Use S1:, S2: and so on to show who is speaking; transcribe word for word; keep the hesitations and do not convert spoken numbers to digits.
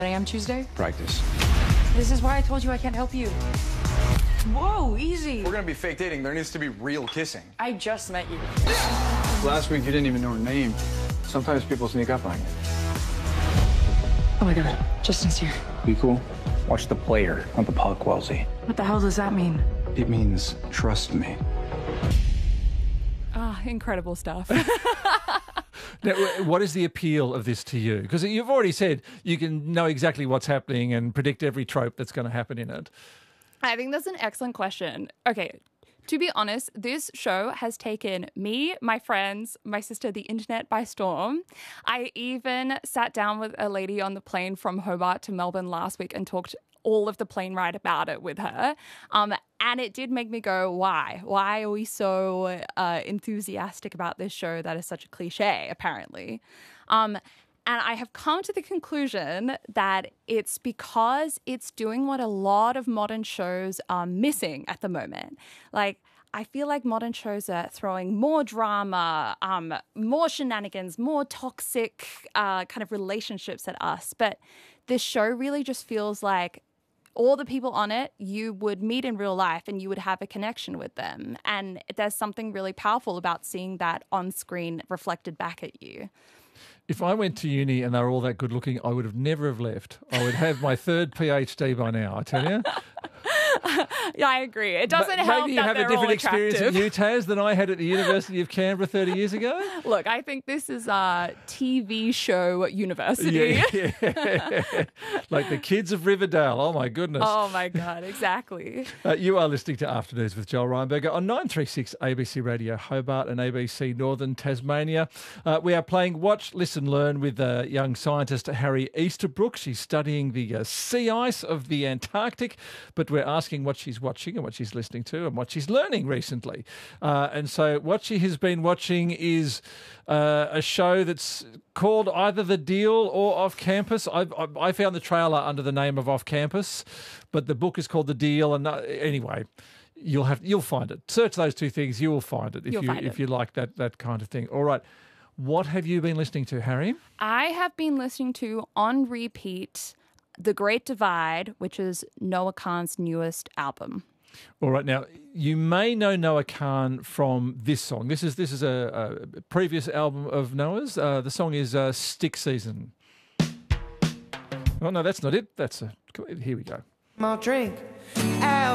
S1: a m Tuesday?
S2: Practice.
S1: This is why I told you I can't help you. Whoa, easy.
S2: We're gonna be fake dating. There needs to be real kissing.
S1: I just met you.
S2: Last week you didn't even know her name. Sometimes people sneak up on you.
S1: Oh my god, Justin's here.
S2: Be cool. Watch the player, not the puck, Wellesley.
S1: What the hell does that mean?
S2: It means trust me.
S3: Ah, incredible stuff.
S4: Now, what is the appeal of this to you? Because you've already said you can know exactly what's happening and predict every trope that's going to happen in it.
S3: I think that's an excellent question. Okay, to be honest, this show has taken me, my friends, my sister, the internet by storm. I even sat down with a lady on the plane from Hobart to Melbourne last week and talked all of the plane ride about it with her. Um, and it did make me go, why? Why are we so uh, enthusiastic about this show that is such a cliche, apparently? Um, and I have come to the conclusion that it's because it's doing what a lot of modern shows are missing at the moment. Like, I feel like modern shows are throwing more drama, um, more shenanigans, more toxic uh, kind of relationships at us. But this show really just feels like all the people on it, you would meet in real life and you would have a connection with them. And there's something really powerful about seeing that on screen reflected back at you.
S4: If I went to uni and they were all that good looking, I would have never have left. I would have my third PhD by now, I tell you.
S3: Yeah, I agree. It doesn't
S4: Ma-
S3: help
S4: Maybe you
S3: that
S4: have
S3: they're
S4: a different
S3: all
S4: experience at
S3: attractive.
S4: UTAS than I had at the University of Canberra thirty years ago.
S3: Look, I think this is a T V show university.
S4: Yeah, yeah. Like the kids of Riverdale. Oh, my goodness.
S3: Oh, my God, exactly.
S4: Uh, you are listening to Afternoons with Joel Reinberger on nine three six A B C Radio Hobart and A B C Northern Tasmania. Uh, we are playing Watch, Listen, Learn with uh, young scientist Harry Easterbrook. She's studying the uh, sea ice of the Antarctic, but we're asking what she's watching and what she's listening to and what she's learning recently. Uh, and so what she has been watching is uh, a show that's called either The Deal or Off Campus. I, I, I found the trailer under the name of Off Campus, but the book is called The Deal. And uh, anyway, you'll have you'll find it. Search those two things, you will find it if
S3: You'll
S4: you
S3: find
S4: if
S3: it.
S4: you like that that kind of thing. All right. What have you been listening to, Harry?
S3: I have been listening to, on repeat, The Great Divide, which is Noah Khan's newest album.
S4: All right, now you may know Noah Khan from this song. This is this is a, a previous album of Noah's. Uh, the song is uh, "Stick Season." Oh no, that's not it. That's a here we go.
S5: More drink.